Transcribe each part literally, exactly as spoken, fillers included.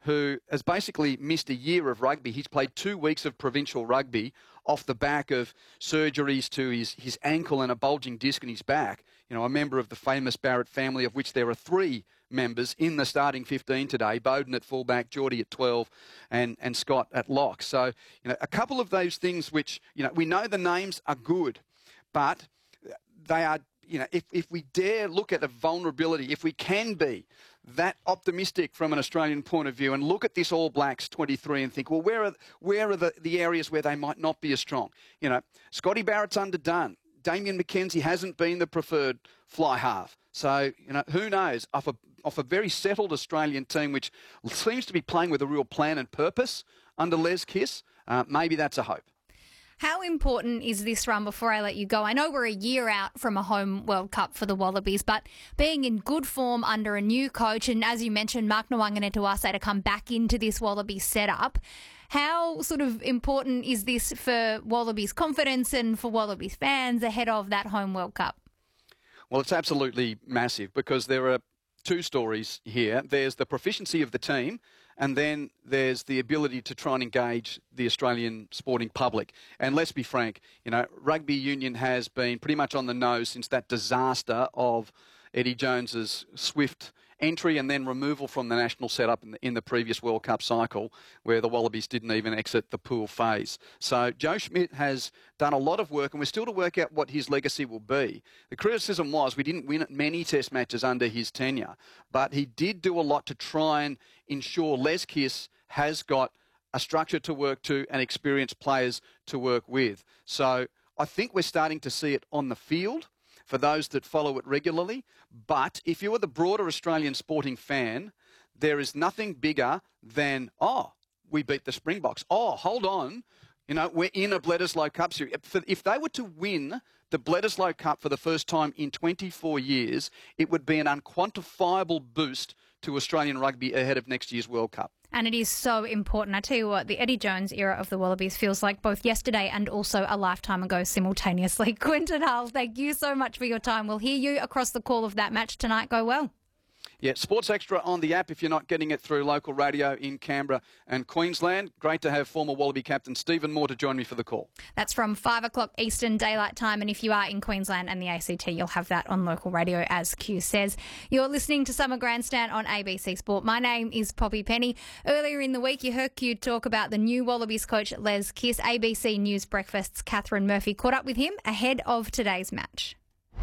who has basically missed a year of rugby. He's played two weeks of provincial rugby off the back of surgeries to his, his ankle and a bulging disc in his back. You know, a member of the famous Barrett family, of which there are three members in the starting fifteen today: Bowden at fullback, Geordie at twelve, and, and Scott at lock. So, you know, a couple of those things which, you know, we know the names are good, but they are, you know, if, if we dare look at a vulnerability, if we can be that optimistic from an Australian point of view and look at this All Blacks twenty-three and think, well, where are, where are the, the areas where they might not be as strong? You know, Scotty Barrett's underdone. Damien McKenzie hasn't been the preferred fly half. So, you know, who knows? Off a, off a very settled Australian team, which seems to be playing with a real plan and purpose under Les Kiss, uh, maybe that's a hope. How important is this run before I let you go? I know we're a year out from a home World Cup for the Wallabies, but being in good form under a new coach, and as you mentioned, Mark Nawaqanitawase to come back into this Wallabies setup, how sort of important is this for Wallabies confidence and for Wallabies fans ahead of that home World Cup? Well, it's absolutely massive because there are two stories here. There's the proficiency of the team, and then there's the ability to try and engage the Australian sporting public. And let's be frank, you know, rugby union has been pretty much on the nose since that disaster of Eddie Jones's swift entry and then removal from the national setup in the, in the previous World Cup cycle, where the Wallabies didn't even exit the pool phase. So Joe Schmidt has done a lot of work, and we're still to work out what his legacy will be. The criticism was we didn't win many test matches under his tenure, but he did do a lot to try and ensure Les Kiss has got a structure to work to and experienced players to work with. So I think we're starting to see it on the field for those that follow it regularly. But if you are the broader Australian sporting fan, there is nothing bigger than, oh, we beat the Springboks. Oh, hold on. You know, we're in a Bledisloe Cup series. If they were to win the Bledisloe Cup for the first time in twenty-four years, it would be an unquantifiable boost to Australian rugby ahead of next year's World Cup. And it is so important. I tell you what, the Eddie Jones era of the Wallabies feels like both yesterday and also a lifetime ago simultaneously. Quinton Hull, thank you so much for your time. We'll hear you across the call of that match tonight. Go well. Yeah, Sports Extra on the app if you're not getting it through local radio in Canberra and Queensland. Great to have former Wallaby captain Stephen Moore to join me for the call. That's from five o'clock Eastern Daylight Time, and if you are in Queensland and the A C T, you'll have that on local radio, as Q says. You're listening to Summer Grandstand on A B C Sport. My name is Poppy Penny. Earlier in the week, you heard Q talk about the new Wallabies coach, Les Kiss. A B C News Breakfast's Catherine Murphy caught up with him ahead of today's match.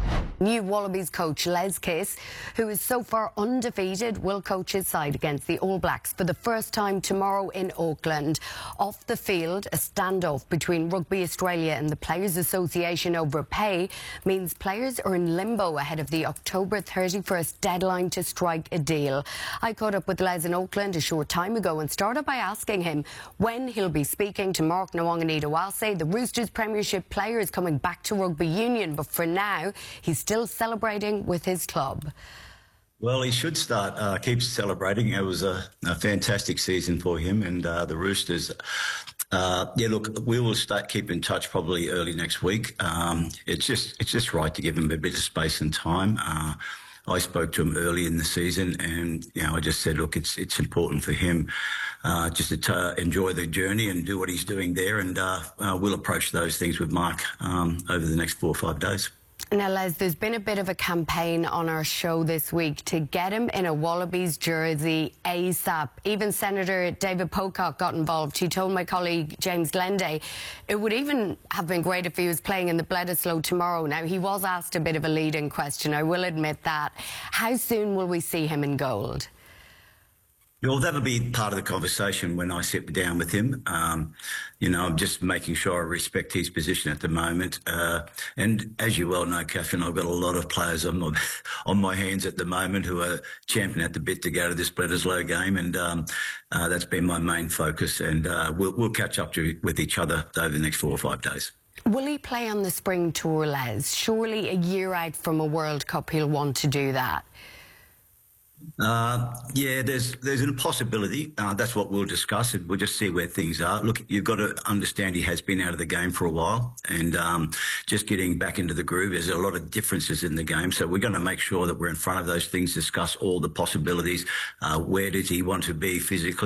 New Wallabies coach Les Kiss, who is so far undefeated, will coach his side against the All Blacks for the first time tomorrow in Auckland. Off the field, a standoff between Rugby Australia and the Players Association over pay means players are in limbo ahead of the October thirty-first deadline to strike a deal. I caught up with Les in Auckland a short time ago and started by asking him when he'll be speaking to Mark Nawaqanitawase. The Roosters Premiership player is coming back to rugby union, but for now, he's still celebrating with his club. Well, he should start, uh, keep celebrating. It was a, a fantastic season for him and uh, the Roosters. Uh, yeah, look, we will start keep in touch probably early next week. Um, it's just it's just right to give him a bit of space and time. Uh, I spoke to him early in the season, and you know, I just said, look, it's it's important for him uh, just to t- enjoy the journey and do what he's doing there, and uh, uh, we'll approach those things with Mark um, over the next four or five days. Now, Les, there's been a bit of a campaign on our show this week to get him in a Wallabies jersey ASAP. Even Senator David Pocock got involved. He told my colleague James Glenday it would even have been great if he was playing in the Bledisloe tomorrow. Now, he was asked a bit of a leading question, I will admit that. How soon will we see him in gold? Well, that'll be part of the conversation when I sit down with him. Um, you know, I'm just making sure I respect his position at the moment. Uh, and as you well know, Catherine, I've got a lot of players on my, on my hands at the moment who are champing at the bit to go to this Bledisloe game. And um, uh, that's been my main focus. And uh, we'll, we'll catch up to, with each other over the next four or five days. Will he play on the spring tour, Les? Surely a year out from a World Cup, he'll want to do that. Uh, yeah, there's there's a possibility. Uh, that's what we'll discuss, and we'll just see where things are. Look, you've got to understand he has been out of the game for a while, and um, just getting back into the groove. There's a lot of differences in the game, so we're going to make sure that we're in front of those things, discuss all the possibilities. Uh, where does he want to be physically?